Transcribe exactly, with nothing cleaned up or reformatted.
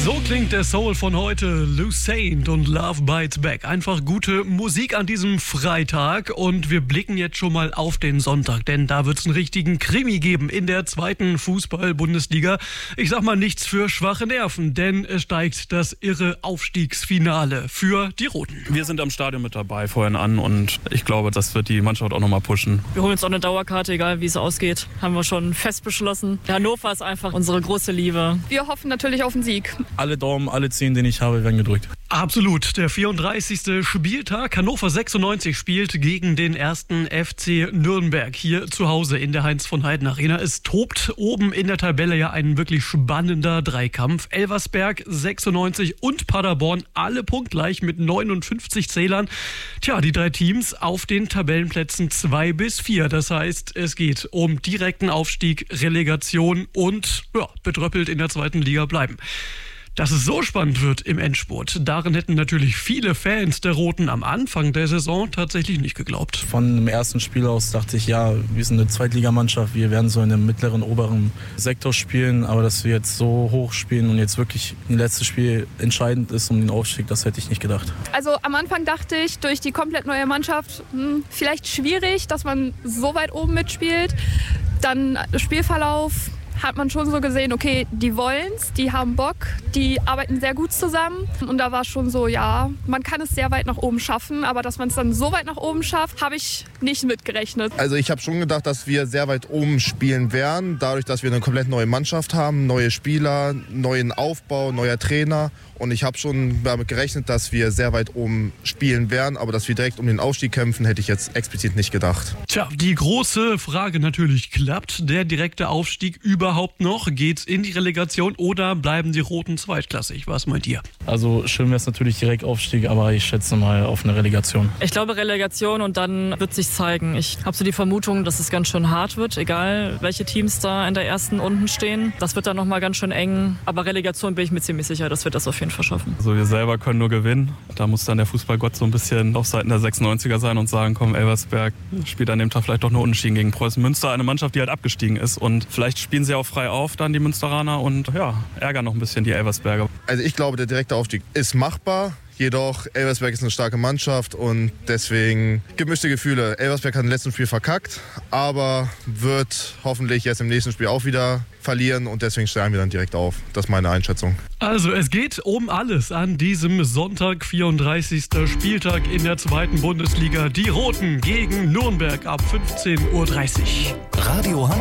So klingt der Soul von heute. Lucid und Love Bites Back. Einfach gute Musik an diesem Freitag. Und wir blicken jetzt schon mal auf den Sonntag, denn da wird es einen richtigen Krimi geben in der zweiten Fußball-Bundesliga. Ich sag mal nichts für schwache Nerven, denn es steigt das irre Aufstiegsfinale für die Roten. Wir sind am Stadion mit dabei vorhin an und ich glaube, das wird die Mannschaft auch nochmal pushen. Wir holen uns auch eine Dauerkarte, egal wie es ausgeht. Haben wir schon fest beschlossen. Hannover ist einfach unsere große Liebe. Wir hoffen natürlich auf den Sieg. Alle Daumen, alle Zehen, den ich habe, werden gedrückt. Absolut. Der vierunddreißigste Spieltag. Hannover sechsundneunzig spielt gegen den ersten F C Nürnberg hier zu Hause in der Heinz-von-Heiden-Arena. Es tobt oben in der Tabelle ja ein wirklich spannender Dreikampf. Elversberg sechsundneunzig und Paderborn alle punktgleich mit neunundfünfzig Zählern. Tja, die drei Teams auf den Tabellenplätzen zwei bis vier. Das heißt, es geht um direkten Aufstieg, Relegation und ja, betröppelt in der zweiten Liga bleiben. Dass es so spannend wird im Endspurt, darin hätten natürlich viele Fans der Roten am Anfang der Saison tatsächlich nicht geglaubt. Von dem ersten Spiel aus dachte ich, ja, wir sind eine Zweitligamannschaft, wir werden so in dem mittleren, oberen Sektor spielen, aber dass wir jetzt so hoch spielen und jetzt wirklich ein letztes Spiel entscheidend ist um den Aufstieg, das hätte ich nicht gedacht. Also am Anfang dachte ich, durch die komplett neue Mannschaft, hm, vielleicht schwierig, dass man so weit oben mitspielt. Dann Spielverlauf. Hat man schon so gesehen, okay, die wollen's, die haben Bock, die arbeiten sehr gut zusammen. Und da war schon so, ja, man kann es sehr weit nach oben schaffen, aber dass man es dann so weit nach oben schafft, habe ich nicht mitgerechnet. Also ich habe schon gedacht, dass wir sehr weit oben spielen werden, dadurch, dass wir eine komplett neue Mannschaft haben, neue Spieler, neuen Aufbau, neuer Trainer. Und ich habe schon damit gerechnet, dass wir sehr weit oben spielen werden, aber dass wir direkt um den Aufstieg kämpfen, hätte ich jetzt explizit nicht gedacht. Tja, die große Frage natürlich, klappt der direkte Aufstieg überhaupt noch? Geht's in die Relegation oder bleiben die Roten zweitklassig? Was meint ihr? Also schön wäre es natürlich direkt Aufstieg, aber ich schätze mal auf eine Relegation. Ich glaube Relegation und dann wird sich zeigen. Ich habe so die Vermutung, dass es ganz schön hart wird, egal welche Teams da in der ersten unten stehen. Das wird dann nochmal ganz schön eng, aber Relegation bin ich mir ziemlich sicher, dass wir das auf jeden Fall verschaffen. Also wir selber können nur gewinnen. Da muss dann der Fußballgott so ein bisschen auf Seiten der sechsundneunziger sein und sagen, komm, Elversberg spielt an dem Tag vielleicht doch nur unentschieden gegen Preußen Münster, eine Mannschaft, die halt abgestiegen ist. Und vielleicht spielen sie auch frei auf, dann die Münsteraner, und ja, ärgern noch ein bisschen die Elversberger. Also ich glaube, der direkte Aufstieg ist machbar. Jedoch, Elversberg ist eine starke Mannschaft und deswegen gemischte Gefühle. Elversberg hat im letzten Spiel verkackt, aber wird hoffentlich jetzt im nächsten Spiel auch wieder verlieren und deswegen steigen wir dann direkt auf. Das ist meine Einschätzung. Also es geht um alles an diesem Sonntag, vierunddreißigsten Spieltag in der zweiten Bundesliga. Die Roten gegen Nürnberg ab fünfzehn Uhr dreißig. Radio Hannover.